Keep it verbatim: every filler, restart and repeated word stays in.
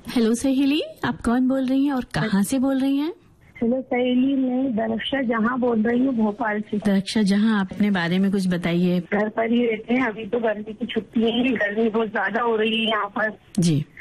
Hello सहेली, आप कौन बोल रही हैं और कहाँ से बोल रही हैं? हेलो सहेली, मैं दरक्षा जहाँ बोल रही हूँ, भोपाल से। दरक्षा जहाँ, अपने बारे में कुछ बताइए। घर पर ही रहते हैं, अभी तो गर्मी की छुट्टी है, गर्मी बहुत ज्यादा हो रही है यहाँ पर। जी